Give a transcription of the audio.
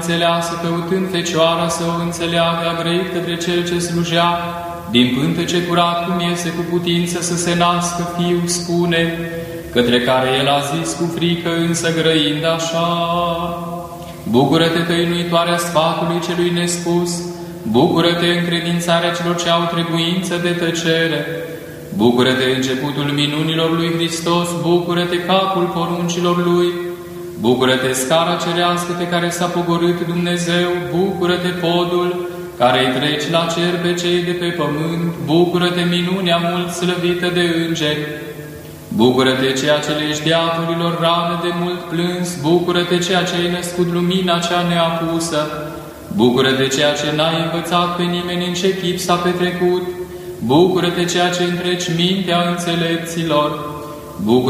înțeleasă, căutând Fecioara să o înțeleagă, a grăit către cel ce slujea, din pântece curat cum iese cu putință să se nască Fiu, spune, către care el a zis cu frică, însă grăind așa: Bucură-te, tăinuitoarea sfatului celui nespus, bucură-te încredințarea celor ce au trebuință de tăcere, bucură-te începutul minunilor lui Hristos, bucură-te capul poruncilor lui, bucură-te scara cerească pe care s-a pogorât Dumnezeu, bucură-te podul care îi treci la cer pe cei de pe pământ, bucură-te minunea mult slăvită de îngeri, bucură-te ceea ce le ești diavorilor rană de mult plâns, bucură-te ceea ce ai născut lumina cea neapusă, bucură-te ceea ce n-ai învățat pe nimeni în ce chip s-a petrecut, bucură-te ceea ce întreci mintea înțelepților, bucură-te